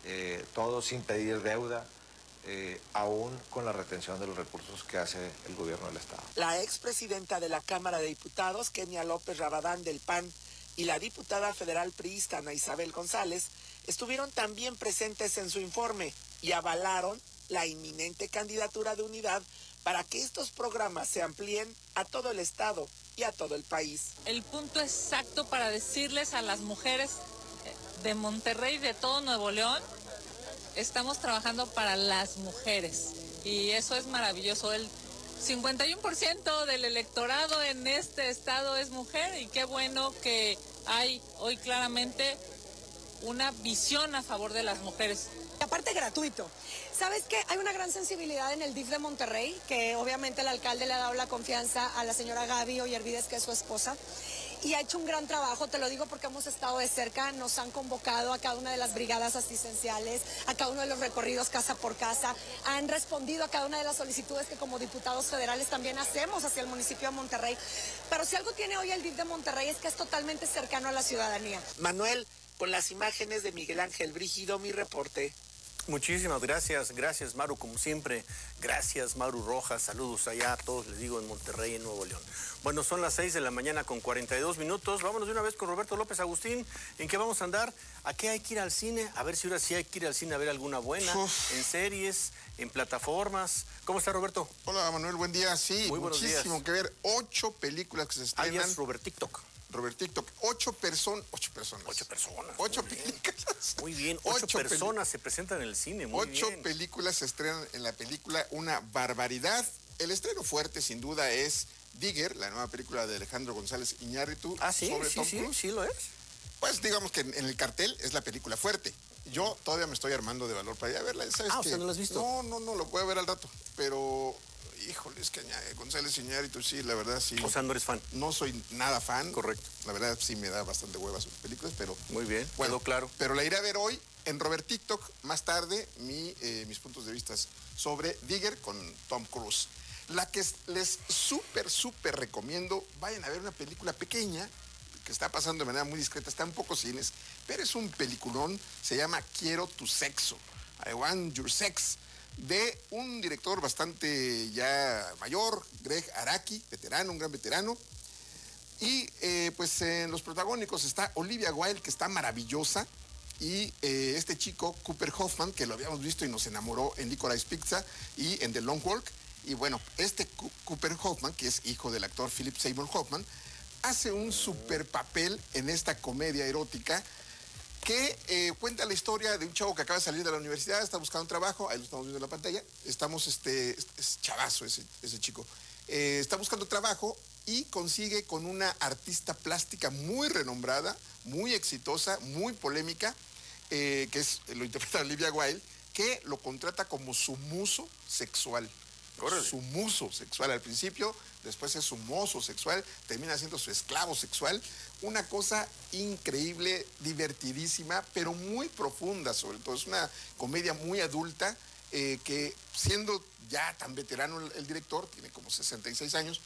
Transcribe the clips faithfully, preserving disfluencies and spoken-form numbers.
eh, todo sin pedir deuda, eh, aún con la retención de los recursos que hace el gobierno del Estado. La expresidenta de la Cámara de Diputados, Kenia López Rabadán del P A N, y la diputada federal priista Ana Isabel González estuvieron también presentes en su informe y avalaron la inminente candidatura de Unidad para que estos programas se amplíen a todo el estado y a todo el país. El punto exacto para decirles a las mujeres de Monterrey, de todo Nuevo León, estamos trabajando para las mujeres y eso es maravilloso. El cincuenta y uno por ciento del electorado en este estado es mujer y qué bueno que hay hoy claramente una visión a favor de las mujeres. Aparte gratuito. ¿Sabes qué? Hay una gran sensibilidad en el D I F de Monterrey, que obviamente el alcalde le ha dado la confianza a la señora Gaby Ollervides, que es su esposa, y ha hecho un gran trabajo, te lo digo porque hemos estado de cerca, nos han convocado a cada una de las brigadas asistenciales, a cada uno de los recorridos casa por casa, han respondido a cada una de las solicitudes que como diputados federales también hacemos hacia el municipio de Monterrey. Pero si algo tiene hoy el D I F de Monterrey es que es totalmente cercano a la ciudadanía. Manuel, con las imágenes de Miguel Ángel Brígido, mi reporte. Muchísimas gracias, gracias Maru, como siempre, gracias Maru Rojas, saludos allá a todos, les digo, en Monterrey, en Nuevo León. Bueno, son las seis de la mañana con cuarenta y dos minutos, vámonos de una vez con Roberto López Agustín. ¿En qué vamos a andar? ¿A qué hay que ir al cine? A ver si ahora sí hay que ir al cine a ver alguna buena, Uf. en series, en plataformas. ¿Cómo está, Roberto? Hola, Manuel, buen día, sí, Muy buenos muchísimo días. que ver, ocho películas que se estrenan. Alias Robert TikTok. Robert TikTok, ocho personas, ocho personas. Ocho personas. Ocho muy películas. Bien. Muy bien, ocho, ocho personas se presentan en el cine, muy ocho bien. películas se estrenan en la película, una barbaridad. El estreno fuerte, sin duda, es Digger, la nueva película de Alejandro González Iñárritu. Ah, sí, sobre sí, Tom sí, Cruise. sí lo es. Pues digamos que en, en el cartel es la película fuerte. Yo todavía me estoy armando de valor para ir a verla. ¿Sabes ah, qué? o sea, ¿no la has visto? No, no, no, lo voy a ver al rato, pero... Híjole, es que González Iñárritu, sí, la verdad, sí. O sea, no eres fan. No soy nada fan. Correcto. La verdad, sí me da bastante hueva sus películas, pero... Muy bien, bueno, quedó claro. Pero la iré a ver hoy en Robert TikTok, más tarde, mi, eh, mis puntos de vista sobre Digger con Tom Cruise. La que les súper, súper recomiendo, vayan a ver una película pequeña, que está pasando de manera muy discreta, está en pocos cines, pero es un peliculón, se llama Quiero tu sexo, I Want Your Sex, de un director bastante ya mayor, Greg Araki, veterano, un gran veterano. Y eh, pues en los protagónicos está Olivia Wilde, que está maravillosa, y eh, este chico, Cooper Hoffman, que lo habíamos visto y nos enamoró en Licorice Pizza y en The Long Walk. Y bueno, este C Cooper Hoffman, que es hijo del actor Philip Seymour Hoffman, hace un super papel en esta comedia erótica que eh, cuenta la historia de un chavo que acaba de salir de la universidad, está buscando un trabajo, ahí lo estamos viendo en la pantalla, estamos, este, es chavazo ese, ese chico, eh, está buscando trabajo y consigue con una artista plástica muy renombrada, muy exitosa, muy polémica, eh, que es, lo interpreta Olivia Wilde, que lo contrata como su muso sexual. Órale. Su muso sexual al principio, después es su mozo sexual, termina siendo su esclavo sexual. Una cosa increíble, divertidísima, pero muy profunda sobre todo. Es una comedia muy adulta eh, que, siendo ya tan veterano el, el director, tiene como sesenta y seis años,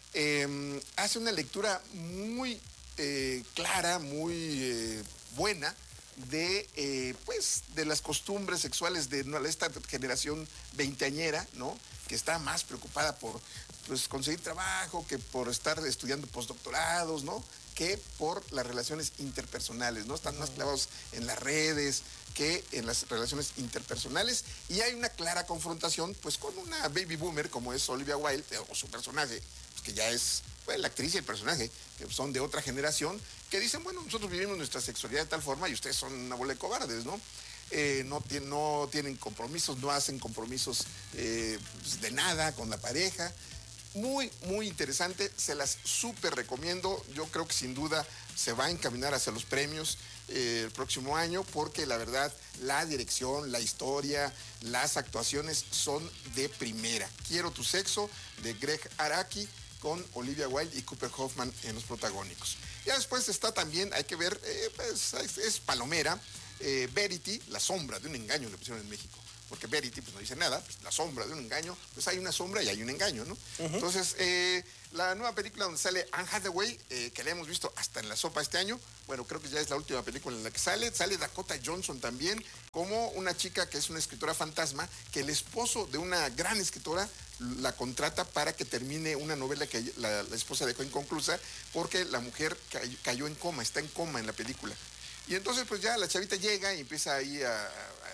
eh, hace una lectura muy eh, clara, muy eh, buena, de eh, pues de las costumbres sexuales de esta generación veinteañera, ¿no? Que está más preocupada por pues, conseguir trabajo, que por estar estudiando postdoctorados, ¿no? Que por las relaciones interpersonales, ¿no? Están más clavados en las redes que en las relaciones interpersonales, y hay una clara confrontación pues con una baby boomer como es Olivia Wilde, o su personaje, pues, que ya es pues, la actriz y el personaje, que son de otra generación, que dicen, bueno, nosotros vivimos nuestra sexualidad de tal forma y ustedes son una bola de cobardes, ¿no? Eh, no, tienen, no tienen compromisos, no hacen compromisos eh, pues, de nada con la pareja. Muy, muy interesante, se las súper recomiendo. Yo creo que sin duda se va a encaminar hacia los premios eh, el próximo año, porque la verdad, la dirección, la historia, las actuaciones son de primera. Quiero tu sexo, de Greg Araki, con Olivia Wilde y Cooper Hoffman en los protagónicos. Ya después está también, hay que ver, eh, pues, es palomera, eh, Verity, La sombra de un engaño, le pusieron en México. porque Verity pues no dice nada, pues la sombra de un engaño, pues hay una sombra y hay un engaño, ¿no? Uh-huh. Entonces, eh, la nueva película donde sale Anne Hathaway, eh, que la hemos visto hasta en la sopa este año, bueno, creo que ya es la última película en la que sale, sale Dakota Johnson también, como una chica que es una escritora fantasma, que el esposo de una gran escritora la contrata para que termine una novela que la, la esposa dejó inconclusa, porque la mujer cayó, cayó en coma, está en coma en la película. Y entonces pues ya la chavita llega y empieza ahí a,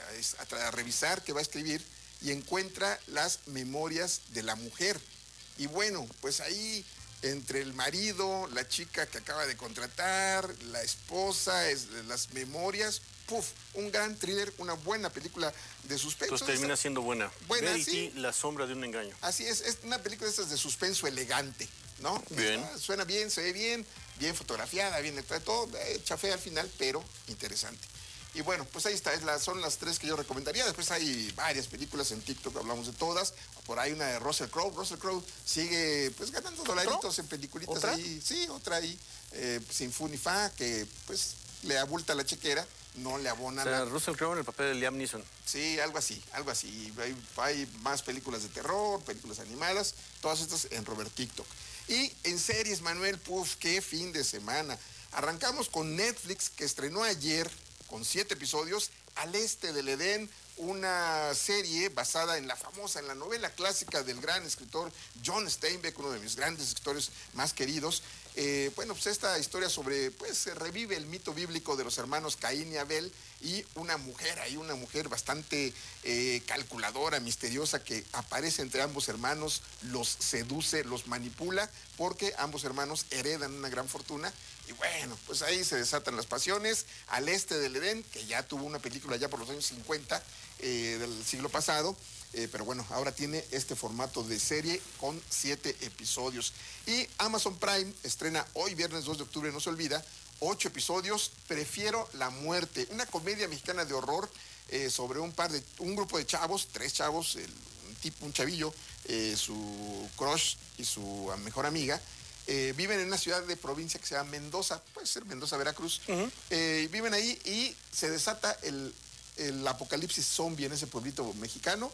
a, a, a revisar qué va a escribir y encuentra las memorias de la mujer. Y bueno, pues ahí entre el marido, la chica que acaba de contratar, la esposa, es, las memorias, puf, un gran thriller, una buena película de suspenso. Entonces termina esa, siendo buena. Buena, Verity, sí. La sombra de un engaño. Así es, es una película de esas de suspenso elegante, ¿no? Bien. Está, suena bien, se ve bien, bien fotografiada, bien todo, eh, chafea al final, pero interesante. Y bueno, pues ahí está, es la, son las tres que yo recomendaría. Después hay varias películas en TikTok, hablamos de todas. Por ahí una de Russell Crowe. Russell Crowe sigue pues ganando dolaritos en peliculitas ¿Otra? ahí. Sí, otra ahí, eh, sin fu ni fa, que pues le abulta la chequera, no le abona o sea, la... Russell Crowe en el papel de Liam Neeson. Sí, algo así, algo así. Hay, hay más películas de terror, películas animadas, todas estas en Robert TikTok. Y en series, Manuel, puf, qué fin de semana. Arrancamos con Netflix, que estrenó ayer con siete episodios, Al Este del Edén, una serie basada en la famosa, en la novela clásica del gran escritor John Steinbeck, uno de mis grandes escritores más queridos. Eh, bueno, pues esta historia sobre, pues se revive el mito bíblico de los hermanos Caín y Abel y una mujer ahí, una mujer bastante eh, calculadora, misteriosa, que aparece entre ambos hermanos, los seduce, los manipula, porque ambos hermanos heredan una gran fortuna. Y bueno, pues ahí se desatan las pasiones. Al Este del Edén, que ya tuvo una película ya por los años cincuenta eh, del siglo pasado, eh, pero bueno, ahora tiene este formato de serie con siete episodios. Y Amazon Prime estrena hoy, viernes dos de octubre, no se olvida, ocho episodios, Prefiero la Muerte, una comedia mexicana de horror eh, sobre un par de, un grupo de chavos, tres chavos, el, un tipo, un chavillo, eh, su crush y su mejor amiga. Eh, viven en una ciudad de provincia que se llama Mendoza, puede ser Mendoza, Veracruz. Uh-huh. eh, viven ahí y se desata el, el apocalipsis zombie en ese pueblito mexicano.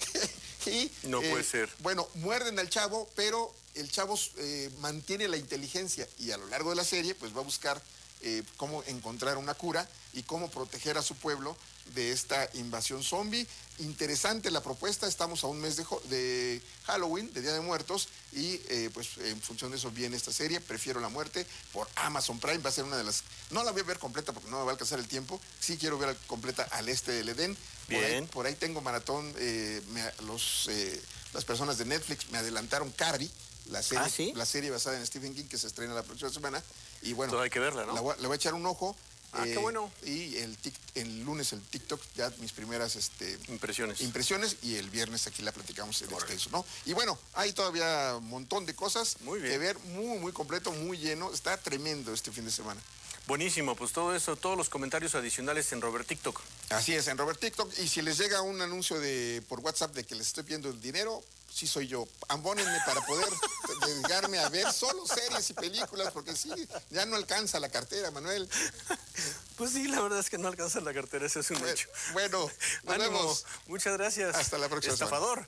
y, no eh, puede ser. Bueno, muerden al chavo, pero el chavo eh, mantiene la inteligencia y a lo largo de la serie pues va a buscar eh, cómo encontrar una cura y cómo proteger a su pueblo de esta invasión zombie. Interesante la propuesta, estamos a un mes de, de Halloween, de Día de Muertos, y eh, pues en función de eso viene esta serie, Prefiero la Muerte, por Amazon Prime. Va a ser una de las... No la voy a ver completa porque no me va a alcanzar el tiempo, sí quiero ver completa Al Este del Edén. Por Bien. Ahí, por ahí tengo maratón, eh, me, los, eh, las personas de Netflix me adelantaron Carrie, la serie, ¿Ah, sí? la serie basada en Stephen King que se estrena la próxima semana, y bueno... Todo hay que verla, ¿no? La voy, le voy a echar un ojo. Ah, eh, qué bueno. Y el, tic, el lunes el TikTok, ya mis primeras este, impresiones. Impresiones, y el viernes aquí la platicamos en extenso, ¿no? Y bueno, hay todavía un montón de cosas muy bien. que ver, muy, muy completo, muy lleno. Está tremendo este fin de semana. Buenísimo, pues todo eso, todos los comentarios adicionales en Robert TikTok. Así es, en Robert TikTok. Y si les llega un anuncio de por WhatsApp de que les estoy pidiendo el dinero, sí soy yo. Abónenme para poder dedicarme a ver solo series y películas, porque sí, ya no alcanza la cartera, Manuel. Pues sí, la verdad es que no alcanza la cartera, eso es un bueno, hecho. Bueno, nos Ánimo. vemos. Muchas gracias. Hasta la próxima Estafador.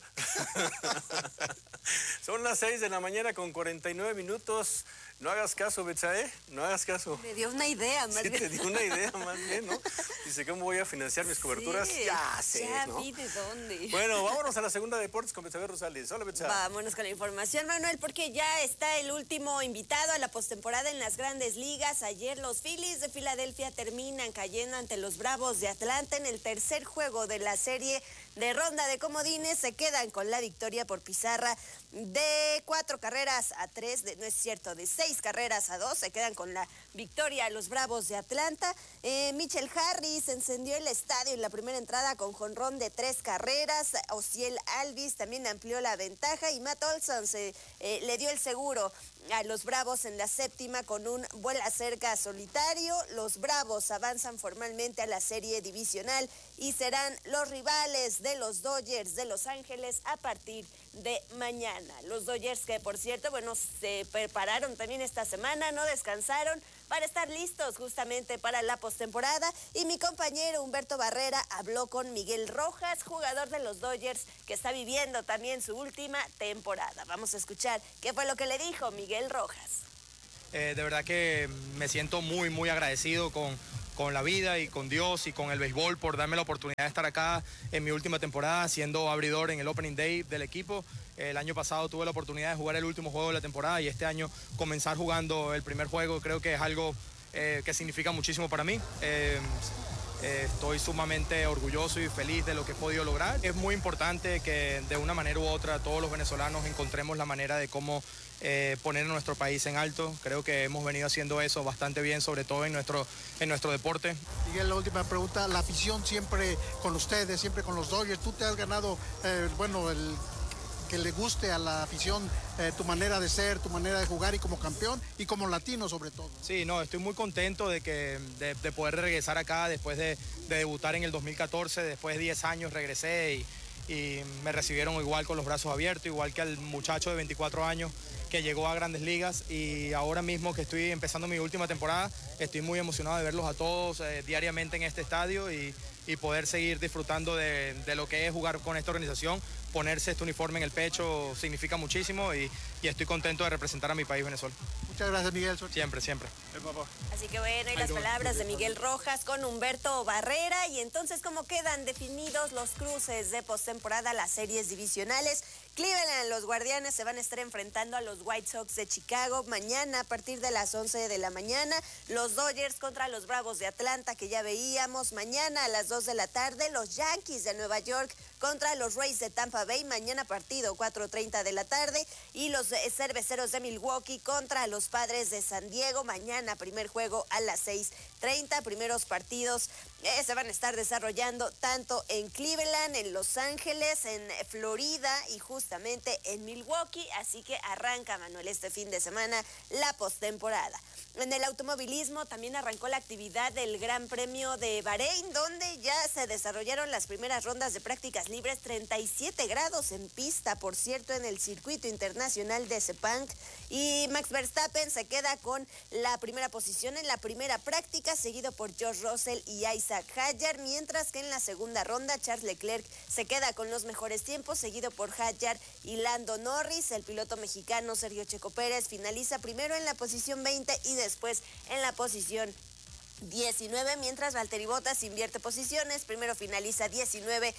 Son las seis de la mañana con cuarenta y nueve minutos. No hagas caso, Betsae, no hagas caso. Me dio una idea, más sí, bien. te dio una idea, más bien, ¿no? Dice, ¿cómo voy a financiar mis coberturas? Sí, ya sé, ya ¿no? vi de dónde. Bueno, vámonos a la segunda de deportes con Betsae Rosales. Hola, Betsae. Vámonos con la información, Manuel, porque ya está el último invitado a la postemporada en las Grandes Ligas. Ayer los Phillies de Filadelfia terminan cayendo ante los Bravos de Atlanta en el tercer juego de la serie de ronda de comodines. Se quedan con la victoria por pizarra de cuatro carreras a tres, de, no es cierto, de seis carreras a dos. Se quedan con la victoria los Bravos de Atlanta. Eh, Mitchell Harris encendió el estadio en la primera entrada con jonrón de tres carreras. Ociel Alvis también amplió la ventaja y Matt Olson se, eh, le dio el seguro a los Bravos en la séptima con un vuela cerca solitario. Los Bravos avanzan formalmente a la serie divisional y serán los rivales de los Dodgers de Los Ángeles a partir de mañana. Los Dodgers que, por cierto, bueno, se prepararon también esta semana, no descansaron para estar listos justamente para la postemporada. Y mi compañero Humberto Barrera habló con Miguel Rojas, jugador de los Dodgers, que está viviendo también su última temporada. Vamos a escuchar qué fue lo que le dijo Miguel Rojas. Eh, de verdad que me siento muy, muy agradecido con, con la vida y con Dios y con el béisbol por darme la oportunidad de estar acá en mi última temporada siendo abridor en el Opening Day del equipo. El año pasado tuve la oportunidad de jugar el último juego de la temporada y este año comenzar jugando el primer juego creo que es algo eh, que significa muchísimo para mí. Eh, eh, estoy sumamente orgulloso y feliz de lo que he podido lograr. Es muy importante que de una manera u otra todos los venezolanos encontremos la manera de cómo eh, poner a nuestro país en alto. Creo que hemos venido haciendo eso bastante bien, sobre todo en nuestro, en nuestro deporte. Miguel, la última pregunta, la afición siempre con ustedes, siempre con los Dodgers. Tú te has ganado, eh, bueno, el... que le guste a la afición eh, tu manera de ser, tu manera de jugar y como campeón y como latino sobre todo. Sí, no, estoy muy contento de, que, de, de poder regresar acá después de, de debutar en el dos mil catorce, después de diez años regresé y, y me recibieron igual con los brazos abiertos, igual que al muchacho de veinticuatro años que llegó a Grandes Ligas y ahora mismo que estoy empezando mi última temporada, estoy muy emocionado de verlos a todos eh, diariamente en este estadio y, y poder seguir disfrutando de, de lo que es jugar con esta organización. Ponerse este uniforme en el pecho significa muchísimo y, y estoy contento de representar a mi país, Venezuela. Muchas gracias, Miguel. Siempre, siempre. Así que bueno, y las palabras de Miguel Rojas con Humberto Barrera. Y entonces, ¿cómo quedan definidos los cruces de postemporada, las series divisionales? Cleveland, los Guardianes se van a estar enfrentando a los White Sox de Chicago mañana a partir de las once de la mañana. Los Dodgers contra los Bravos de Atlanta, que ya veíamos, mañana a las dos de la tarde. Los Yankees de Nueva York contra los Rays de Tampa Bay, mañana partido cuatro treinta de la tarde. Y los Cerveceros de Milwaukee contra los Padres de San Diego, mañana primer juego a las seis treinta. Primeros partidos eh, se van a estar desarrollando tanto en Cleveland, en Los Ángeles, en Florida y justamente en Milwaukee. Así que arranca, Manuel, este fin de semana la postemporada. En el automovilismo también arrancó la actividad del Gran Premio de Bahrein, donde ya se desarrollaron las primeras rondas de prácticas libres, treinta y siete grados en pista, por cierto, en el circuito internacional de Sepang. Y Max Verstappen se queda con la primera posición en la primera práctica, seguido por George Russell y Isaac Hadjar, mientras que en la segunda ronda Charles Leclerc se queda con los mejores tiempos, seguido por Hadjar y Lando Norris. El piloto mexicano Sergio Checo Pérez finaliza primero en la posición veinte y después en la posición diecinueve, mientras Valtteri Bottas invierte posiciones, primero finaliza diecinueve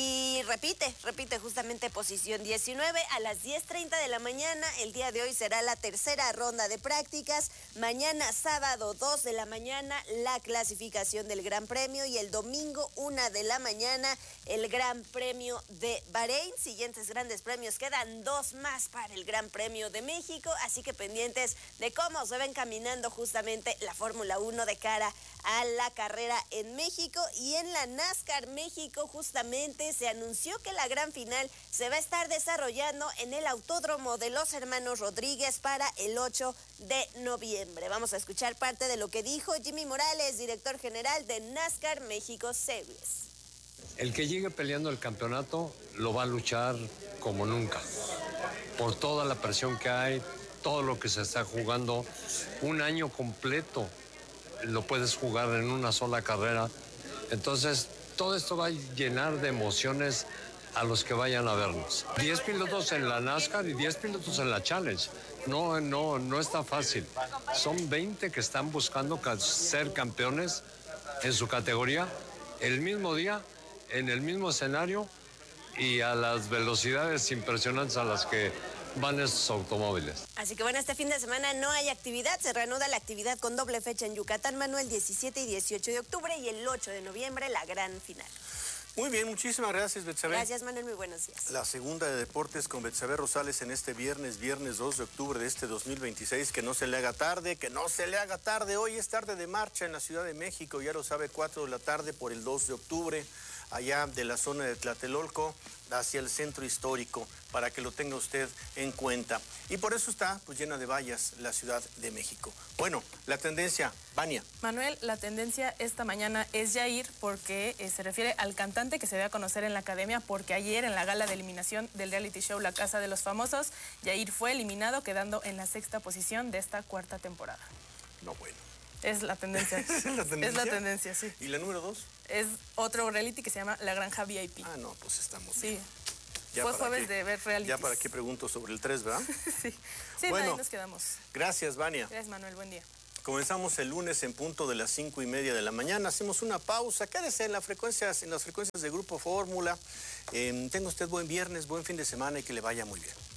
y repite, repite justamente posición diecinueve. A las diez treinta de la mañana, el día de hoy será la tercera ronda de prácticas, mañana sábado dos de la mañana la clasificación del Gran Premio y el domingo una de la mañana el Gran Premio de Bahrein. Siguientes grandes premios, quedan dos más para el Gran Premio de México, así que pendientes de cómo se ven caminando justamente la Fórmula uno de cara a la carrera en México. Y en la NASCAR México justamente se anunció que la gran final se va a estar desarrollando en el Autódromo de los Hermanos Rodríguez para el ocho de noviembre. Vamos a escuchar parte de lo que dijo Jimmy Morales, director general de NASCAR México Series. El que llegue peleando el campeonato lo va a luchar como nunca, por toda la presión que hay, todo lo que se está jugando, un año completo lo puedes jugar en una sola carrera. Entonces, todo esto va a llenar de emociones a los que vayan a vernos. diez pilotos en la NASCAR y diez pilotos en la Challenge. No, no, no está fácil. Son veinte que están buscando ser campeones en su categoría el mismo día, en el mismo escenario y a las velocidades impresionantes a las que van estos automóviles. Así que bueno, este fin de semana no hay actividad, se reanuda la actividad con doble fecha en Yucatán, Manuel, diecisiete y dieciocho de octubre y el ocho de noviembre la gran final. Muy bien, muchísimas gracias, Betsabe. Gracias, Manuel, muy buenos días. La segunda de deportes con Betsabe Rosales en este viernes, viernes dos de octubre de este dos mil veintiséis. Que no se le haga tarde, que no se le haga tarde. Hoy es tarde de marcha en la Ciudad de México, ya lo sabe, cuatro de la tarde por el dos de octubre, allá de la zona de Tlatelolco hacia el centro histórico, para que lo tenga usted en cuenta. Y por eso está pues llena de vallas la Ciudad de México. Bueno, la tendencia, Vania. Manuel, la tendencia esta mañana es Yair, porque eh, se refiere al cantante que se dio a conocer en la academia, porque ayer en la gala de eliminación del reality show La Casa de los Famosos, Yair fue eliminado, quedando en la sexta posición de esta cuarta temporada. No, bueno. Es la tendencia. ¿Es la tendencia? Es la tendencia, sí. ¿Y la número dos? Es otro reality que se llama La Granja V I P. Ah, no, pues estamos Sí. bien. Ya Fue para jueves qué- de ver reality. Ya para qué pregunto sobre el tres, ¿verdad? Sí. Sí, Bueno. ahí nos quedamos. Gracias, Vania. Gracias, Manuel. Buen día. Comenzamos el lunes en punto de las cinco y media de la mañana. Hacemos una pausa. Quédese en las frecuencias, en las frecuencias de Grupo Fórmula. Eh, tenga usted buen viernes, buen fin de semana y que le vaya muy bien.